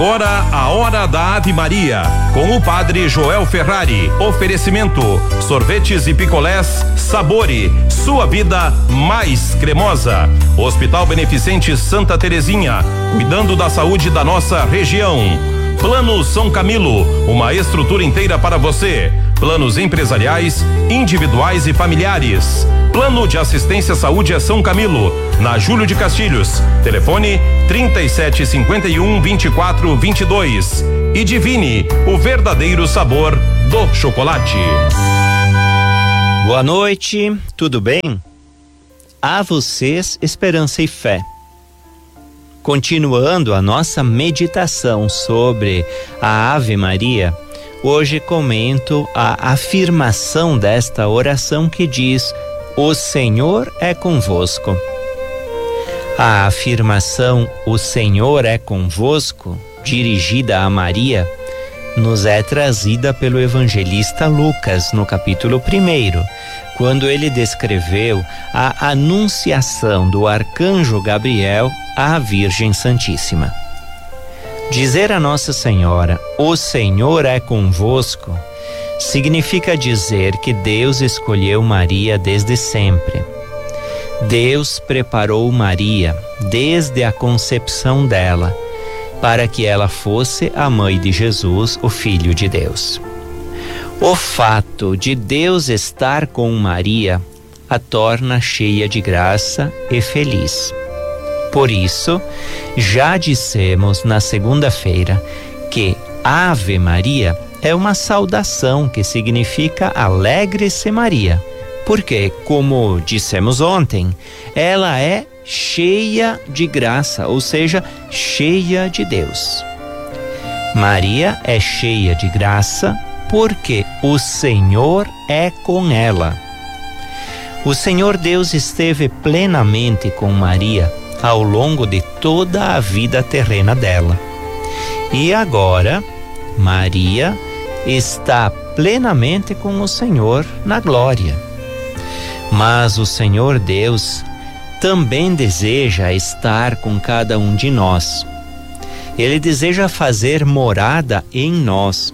Agora a Hora da Ave Maria, com o Padre Joel Ferrari. Oferecimento: sorvetes e picolés Sabore, sua vida mais cremosa. Hospital Beneficente Santa Terezinha, cuidando da saúde da nossa região. Plano São Camilo, uma estrutura inteira para você. Planos empresariais, individuais e familiares. Plano de assistência à saúde é São Camilo, na Júlio de Castilhos. Telefone 3751-2422. E Divine, o verdadeiro sabor do chocolate. Boa noite, tudo bem? A vocês esperança e fé. Continuando a nossa meditação sobre a Ave Maria, hoje comento a afirmação desta oração que diz: o Senhor é convosco. A afirmação "o Senhor é convosco", dirigida a Maria, nos é trazida pelo evangelista Lucas no capítulo 1, quando ele descreveu a anunciação do arcanjo Gabriel à Virgem Santíssima. Dizer a Nossa Senhora "o Senhor é convosco" significa dizer que Deus escolheu Maria desde sempre. Deus preparou Maria desde a concepção dela para que ela fosse a mãe de Jesus, o Filho de Deus. O fato de Deus estar com Maria a torna cheia de graça e feliz. Por isso, já dissemos na segunda-feira que Ave Maria é uma saudação que significa alegre-se Maria, porque, como dissemos ontem, ela é cheia de graça, ou seja, cheia de Deus. Maria é cheia de graça porque o Senhor é com ela. O Senhor Deus esteve plenamente com Maria ao longo de toda a vida terrena dela. E agora, Maria está plenamente com o Senhor na glória. Mas o Senhor Deus também deseja estar com cada um de nós. Ele deseja fazer morada em nós.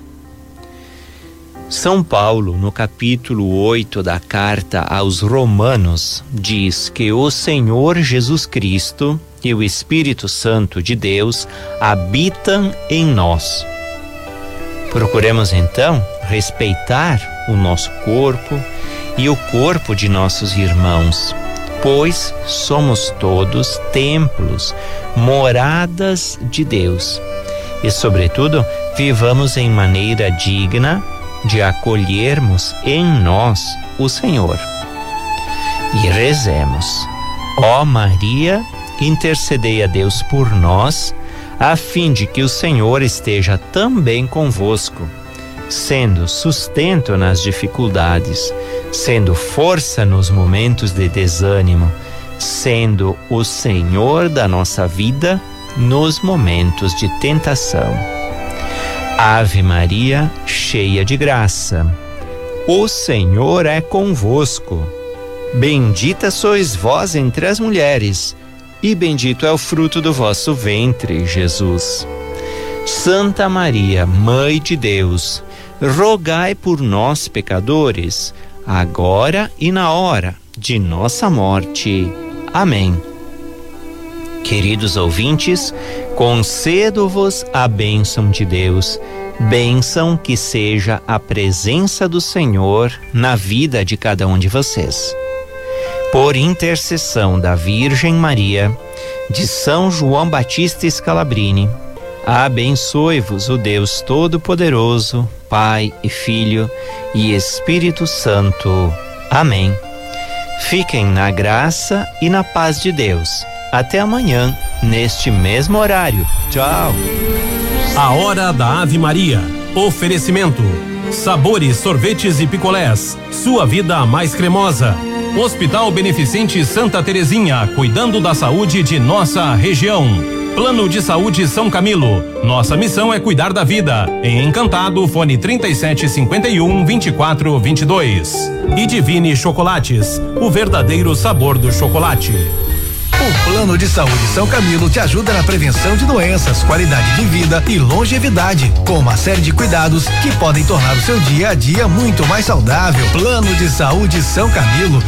São Paulo, no capítulo 8 da carta aos Romanos, diz que o Senhor Jesus Cristo e o Espírito Santo de Deus habitam em nós. Procuremos então respeitar o nosso corpo e o corpo de nossos irmãos, pois somos todos templos, moradas de Deus. E, sobretudo, vivamos em maneira digna de acolhermos em nós o Senhor. E rezemos: ó Maria, intercedei a Deus por nós, a fim de que o Senhor esteja também convosco, sendo sustento nas dificuldades, sendo força nos momentos de desânimo, sendo o Senhor da nossa vida nos momentos de tentação. Ave Maria, cheia de graça, o Senhor é convosco. Bendita sois vós entre as mulheres, e bendito é o fruto do vosso ventre, Jesus. Santa Maria, Mãe de Deus, rogai por nós, pecadores, agora e na hora de nossa morte. Amém. Queridos ouvintes, concedo-vos a bênção de Deus, bênção que seja a presença do Senhor na vida de cada um de vocês. Por intercessão da Virgem Maria, de São João Batista Scalabrini, abençoe-vos o Deus Todo-Poderoso, Pai e Filho e Espírito Santo. Amém. Fiquem na graça e na paz de Deus. Até amanhã, neste mesmo horário. Tchau. A Hora da Ave Maria. Oferecimento: sabores, sorvetes e picolés. Sua vida mais cremosa. Hospital Beneficente Santa Terezinha, cuidando da saúde de nossa região. Plano de Saúde São Camilo. Nossa missão é cuidar da vida. Em Encantado, fone 3751-2422. E Divine Chocolates, o verdadeiro sabor do chocolate. O plano Plano de Saúde São Camilo te ajuda na prevenção de doenças, qualidade de vida e longevidade, com uma série de cuidados que podem tornar o seu dia a dia muito mais saudável. Plano de Saúde São Camilo,